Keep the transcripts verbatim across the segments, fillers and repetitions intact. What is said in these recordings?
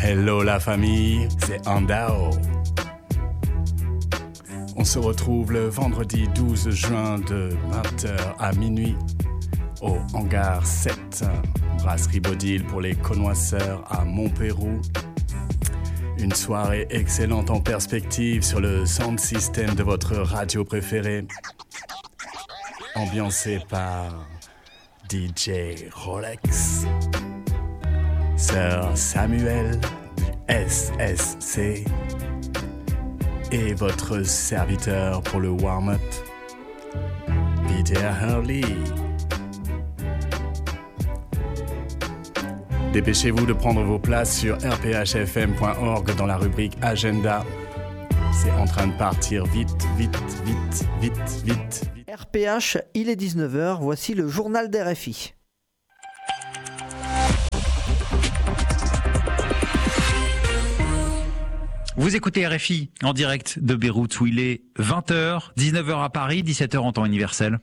Hello la famille, c'est Andao. On se retrouve le vendredi douze juin de vingt heures à minuit au hangar sept, brasserie Bodil pour les connoisseurs à Montpérou. Une soirée excellente en perspective sur le sound system de votre radio préférée, ambiancée par D J Rolex, Sir Samuel du S S C et votre serviteur pour le warm-up, Peter Hurley. Dépêchez-vous de prendre vos places sur r p h f m point org dans la rubrique Agenda. C'est en train de partir vite, vite, vite, vite, vite. R P H, il est dix-neuf heures, voici le journal d'R F I. Vous écoutez R F I en direct de Beyrouth où il est vingt heures, dix-neuf heures à Paris, dix-sept heures en temps universel.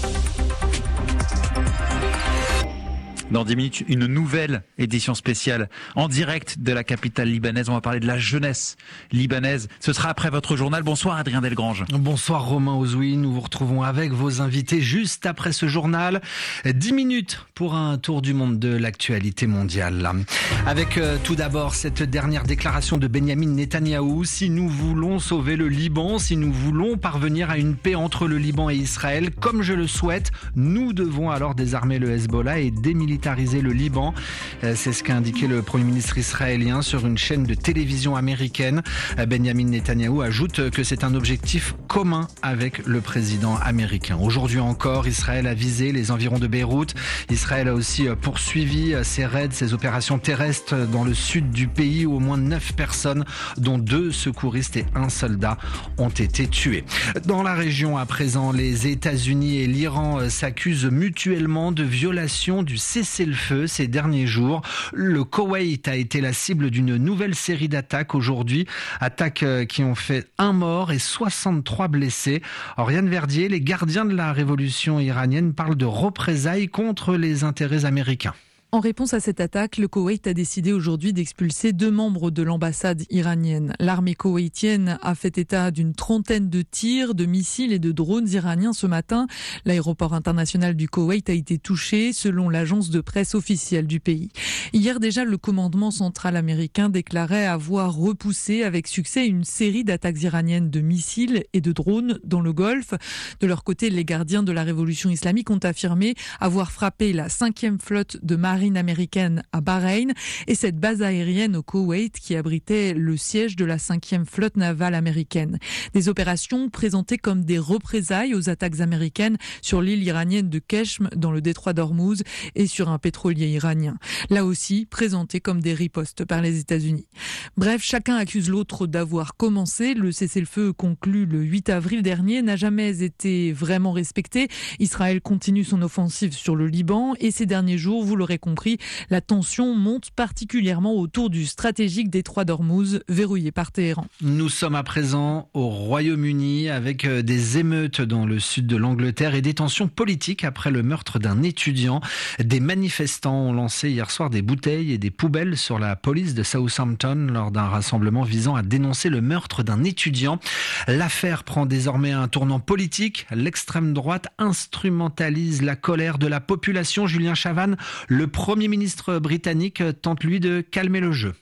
Dans dix minutes, une nouvelle édition spéciale en direct de la capitale libanaise. On va parler de la jeunesse libanaise. Ce sera après votre journal. Bonsoir Adrien Delgrange. Bonsoir Romain Ozoui. Nous vous retrouvons avec vos invités juste après ce journal. dix minutes pour un tour du monde de l'actualité mondiale. Avec euh, tout d'abord cette dernière déclaration de Benyamin Netanyahou. Si nous voulons sauver le Liban, si nous voulons parvenir à une paix entre le Liban et Israël, comme je le souhaite, nous devons alors désarmer le Hezbollah et démilitariser le Liban. C'est ce qu'a indiqué le Premier ministre israélien sur une chaîne de télévision américaine. Benjamin Netanyahou ajoute que c'est un objectif commun avec le président américain. Aujourd'hui encore, Israël a visé les environs de Beyrouth. Israël a aussi poursuivi ses raids, ses opérations terrestres dans le sud du pays où au moins neuf personnes, dont deux secouristes et un soldat, ont été tués. Dans la région, à présent, les États-Unis et l'Iran s'accusent mutuellement de violation du cessez-le-feu ces derniers jours. Le Koweït a été la cible d'une nouvelle série d'attaques aujourd'hui. Attaques qui ont fait un mort et soixante-trois blessés. Oriane Verdier, les gardiens de la révolution iranienne parlent de représailles contre les intérêts américains. En réponse à cette attaque, le Koweït a décidé aujourd'hui d'expulser deux membres de l'ambassade iranienne. L'armée koweïtienne a fait état d'une trentaine de tirs, de missiles et de drones iraniens ce matin. L'aéroport international du Koweït a été touché, selon l'agence de presse officielle du pays. Hier déjà, le commandement central américain déclarait avoir repoussé avec succès une série d'attaques iraniennes de missiles et de drones dans le Golfe. De leur côté, les gardiens de la révolution islamique ont affirmé avoir frappé la cinquième flotte de marine américaine à Bahreïn et cette base aérienne au Koweït qui abritait le siège de la cinquième flotte navale américaine. Des opérations présentées comme des représailles aux attaques américaines sur l'île iranienne de Keshm dans le détroit d'Ormuz et sur un pétrolier iranien. Là aussi, présentées comme des ripostes par les États-Unis. Bref, chacun accuse l'autre d'avoir commencé. Le cessez-le-feu conclu le huit avril dernier n'a jamais été vraiment respecté. Israël continue son offensive sur le Liban et ces derniers jours, vous l'aurez compris, la tension monte particulièrement autour du stratégique détroit d'Ormuz, verrouillé par Téhéran. Nous sommes à présent au Royaume-Uni avec des émeutes dans le sud de l'Angleterre et des tensions politiques après le meurtre d'un étudiant. Des manifestants ont lancé hier soir des bouteilles et des poubelles sur la police de Southampton lors d'un rassemblement visant à dénoncer le meurtre d'un étudiant. L'affaire prend désormais un tournant politique. L'extrême droite instrumentalise la colère de la population. Julien Chavannes, le Premier ministre britannique, tente lui de calmer le jeu.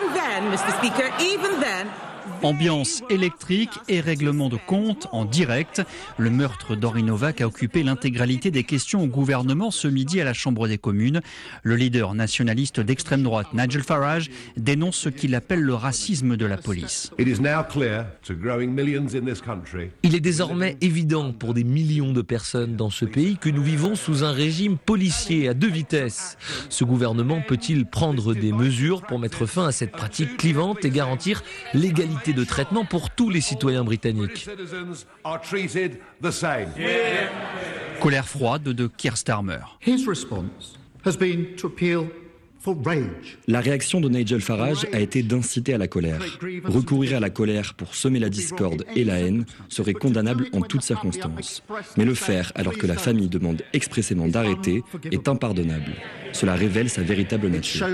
Ambiance électrique et règlement de compte en direct. Le meurtre d'Henri Novak a occupé l'intégralité des questions au gouvernement ce midi à la Chambre des communes. Le leader nationaliste d'extrême droite, Nigel Farage, dénonce ce qu'il appelle le racisme de la police. Il est désormais évident pour des millions de personnes dans ce pays que nous vivons sous un régime policier à deux vitesses. Ce gouvernement peut-il prendre des mesures pour mettre fin à cette pratique clivante et garantir l'égalité de traitement pour tous les citoyens britanniques? Colère froide de Keir Starmer. His response has been to appeal La réaction de Nigel Farage a été d'inciter à la colère. Recourir à la colère pour semer la discorde et la haine serait condamnable en toutes circonstances. Mais le faire alors que la famille demande expressément d'arrêter est impardonnable. Cela révèle sa véritable nature.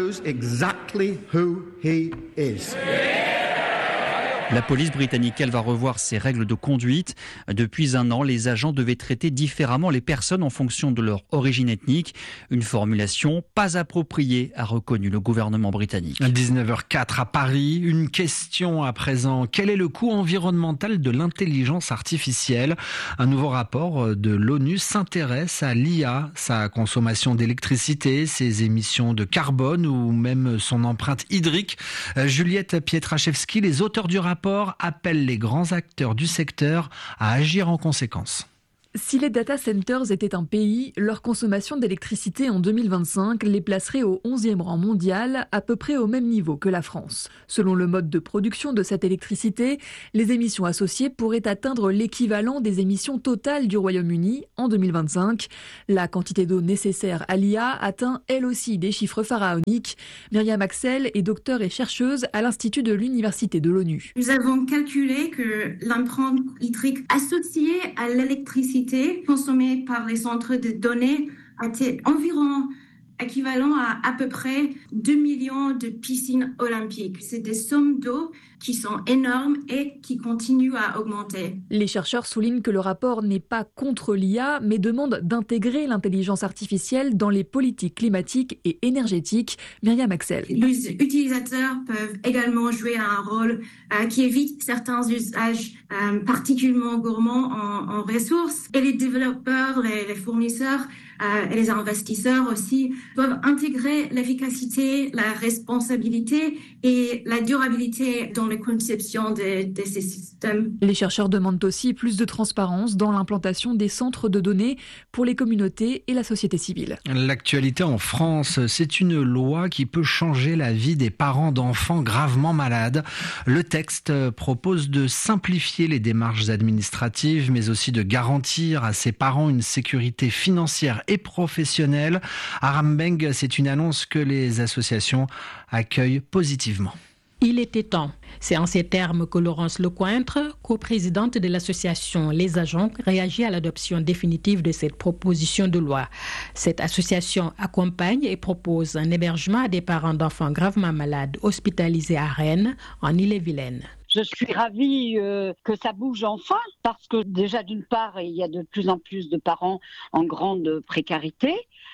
La police britannique, elle, va revoir ses règles de conduite. Depuis un an, les agents devaient traiter différemment les personnes en fonction de leur origine ethnique. Une formulation pas appropriée, a reconnu le gouvernement britannique. dix-neuf heures quatre à Paris. Une question à présent. Quel est le coût environnemental de l'intelligence artificielle ? Un nouveau rapport de l'ONU s'intéresse à l'I A, sa consommation d'électricité, ses émissions de carbone ou même son empreinte hydrique. Juliette Pietraszewski, les auteurs du rapport appelle les grands acteurs du secteur à agir en conséquence. Si les data centers étaient un pays, leur consommation d'électricité en deux mille vingt-cinq les placerait au onzième rang mondial, à peu près au même niveau que la France. Selon le mode de production de cette électricité, les émissions associées pourraient atteindre l'équivalent des émissions totales du Royaume-Uni en deux mille vingt-cinq. La quantité d'eau nécessaire à l'I A atteint elle aussi des chiffres pharaoniques. Myriam Axel est docteure et chercheuse à l'Institut de l'Université de l'ONU. Nous avons calculé que l'empreinte hydrique associée à l'électricité consommée par les centres de données était environ équivalent à à peu près deux millions de piscines olympiques. C'est des sommes d'eau qui sont énormes et qui continuent à augmenter. Les chercheurs soulignent que le rapport n'est pas contre l'I A, mais demande d'intégrer l'intelligence artificielle dans les politiques climatiques et énergétiques. Myriam Axel. Les utilisateurs peuvent également jouer un rôle euh, qui évite certains usages euh, particulièrement gourmands en, en ressources. Et les développeurs, les, les fournisseurs euh, et les investisseurs aussi doivent intégrer l'efficacité, la responsabilité et la durabilité dans la conception de, de ces systèmes. Les chercheurs demandent aussi plus de transparence dans l'implantation des centres de données pour les communautés et la société civile. L'actualité en France, c'est une loi qui peut changer la vie des parents d'enfants gravement malades. Le texte propose de simplifier les démarches administratives, mais aussi de garantir à ces parents une sécurité financière et professionnelle. Aram Beng, c'est une annonce que les associations accueillent positivement. Il était temps. C'est en ces termes que Laurence Lecointre, coprésidente de l'association Les Agents, réagit à l'adoption définitive de cette proposition de loi. Cette association accompagne et propose un hébergement à des parents d'enfants gravement malades hospitalisés à Rennes, en Ille-et-Vilaine. Je suis ravie euh, que ça bouge enfin, parce que déjà d'une part, il y a de plus en plus de parents en grande précarité.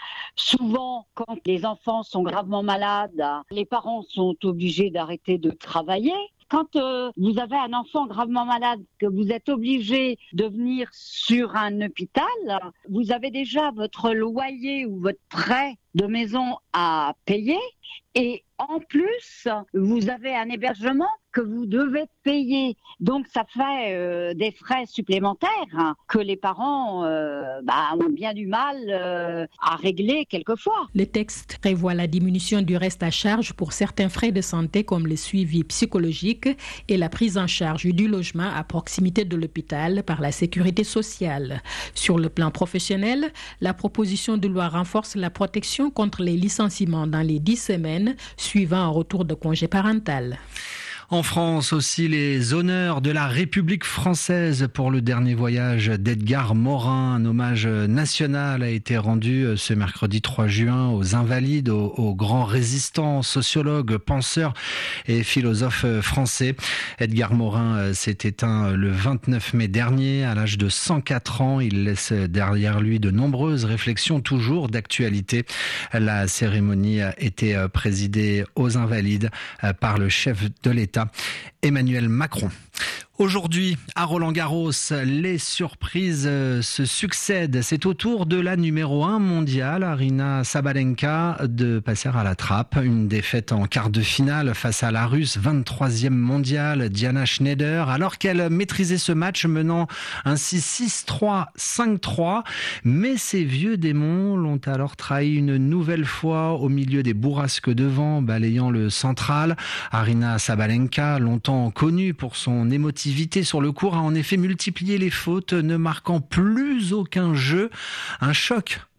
Souvent, quand les enfants sont gravement malades, les parents sont obligés d'arrêter de travailler. Quand euh, vous avez un enfant gravement malade, que vous êtes obligé de venir sur un hôpital, vous avez déjà votre loyer ou votre prêt de maison à payer. Et en plus, vous avez un hébergement que vous devez payer. Donc, ça fait euh, des frais supplémentaires hein, que les parents euh, bah, ont bien du mal euh, à régler quelquefois. Le texte prévoit la diminution du reste à charge pour certains frais de santé comme le suivi psychologique et la prise en charge du logement à proximité de l'hôpital par la sécurité sociale. Sur le plan professionnel, la proposition de loi renforce la protection contre les licenciements dans les dix semaines suivant un retour de congé parental. En France aussi, les honneurs de la République française pour le dernier voyage d'Edgar Morin. Un hommage national a été rendu ce mercredi trois juin aux Invalides, aux, aux grands résistants, sociologues, penseurs et philosophes français. Edgar Morin s'est éteint le vingt-neuf mai dernier à l'âge de cent quatre ans. Il laisse derrière lui de nombreuses réflexions toujours d'actualité. La cérémonie a été présidée aux Invalides par le chef de l'État, Emmanuel Macron. Aujourd'hui, à Roland-Garros, les surprises se succèdent. C'est au tour de la numéro un mondiale, Aryna Sabalenka, de passer à la trappe. Une défaite en quart de finale face à la Russe, vingt-troisième mondiale, Diana Schneider, alors qu'elle maîtrisait ce match menant ainsi six trois, cinq trois. Mais ces vieux démons l'ont alors trahi une nouvelle fois au milieu des bourrasques de vent, balayant le central. Aryna Sabalenka, longtemps connue pour son émotivité sur le court, a en effet multiplié les fautes, ne marquant plus aucun jeu. Un choc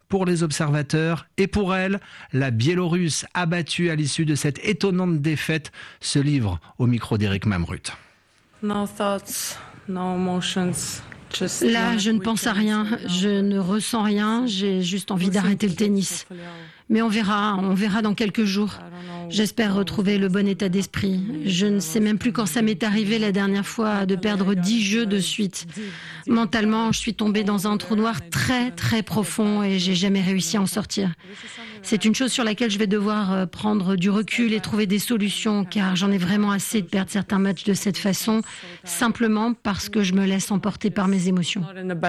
pour les observateurs et pour elle, la Biélorusse abattue à l'issue de cette étonnante défaite se livre au micro d'Éric Mamrut. No thoughts, no emotions. Là, je ne pense à rien, je ne ressens rien, j'ai juste envie d'arrêter le tennis. Mais on verra, on verra dans quelques jours. J'espère retrouver le bon état d'esprit. Je ne sais même plus quand ça m'est arrivé la dernière fois de perdre dix jeux de suite. Mentalement, je suis tombée dans un trou noir très très profond et j'ai jamais réussi à en sortir. C'est une chose sur laquelle je vais devoir prendre du recul et trouver des solutions, car j'en ai vraiment assez de perdre certains matchs de cette façon, simplement parce que je me laisse emporter par mes émotions.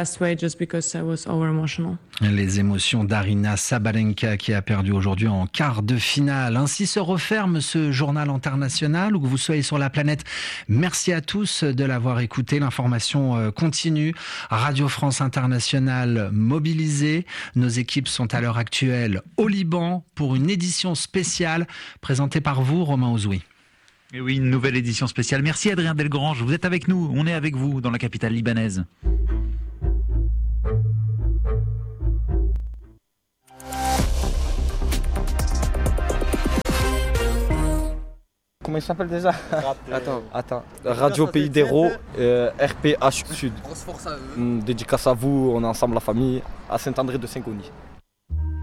Les émotions d'Arina Sabalenka qui a perdu aujourd'hui en quart de finale. Ainsi se referme ce journal international, où que vous soyez sur la planète. Merci à tous de l'avoir écouté. L'information continue. Radio France Internationale mobilisée. Nos équipes sont à l'heure actuelle au Liban pour une édition spéciale présentée par vous, Romain Ozoui. Et oui, une nouvelle édition spéciale. Merci Adrien Delgrange. Vous êtes avec nous. On est avec vous dans la capitale libanaise. Comment il s'appelle déjà? Attends, attends. Radio Pays d'Hérault, euh, R P H Sud. Grosse force à eux. Dédicace à vous, on est ensemble, la famille, à Saint-André de Saint-Cony.